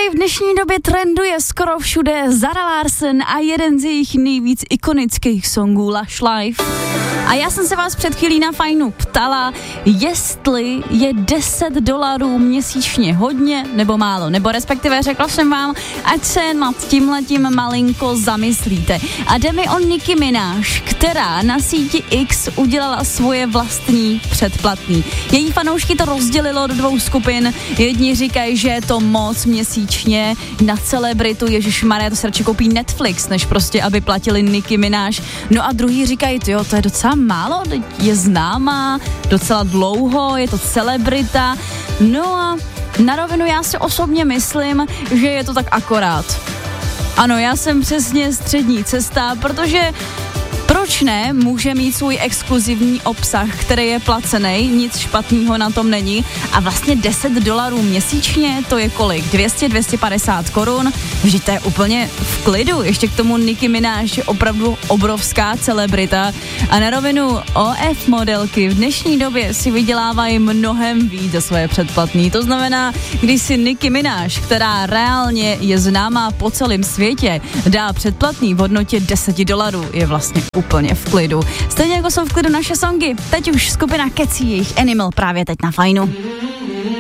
v dnešní době trenduje skoro všude Zara Larsson a jeden z jejich nejvíc ikonických songů Lush Life. A já jsem se vás před chvílí na Fajnu ptala, jestli je $10 měsíčně hodně nebo málo, nebo respektive řekla jsem vám, ať se nad tímhletím malinko zamyslíte. A jde mi o Nicki Minaj, která na síti X udělala svoje vlastní předplatný. Její fanoušky to rozdělilo do dvou skupin. Jedni říkají, že je to moc měsíčně na celebritu, ježišmarja, to se radši koupí Netflix, než prostě, aby platili Nicki Minaj. No a druhý říkají, jo, to je docela málo, je známá docela dlouho, je to celebrita. No a na rovinu já si osobně myslím, že je to tak akorát. Ano, já jsem přesně střední cesta, protože proč ne, může mít svůj exkluzivní obsah, který je placený, nic špatného na tom není a vlastně $10 měsíčně, to je kolik? 200-250 korun, vždyť to je úplně v klidu, ještě k tomu Nicki Minaj je opravdu obrovská celebrita a na rovinu OF modelky v dnešní době si vydělávají mnohem víc za svoje předplatný, to znamená, když si Nicki Minaj, která reálně je známá po celém světě, dá předplatný v hodnotě $10, je vlastně úplně v klidu. Stejně jako jsou v klidu naše songy. Teď už skupina Keci, jejich Animal právě teď na Fajnu.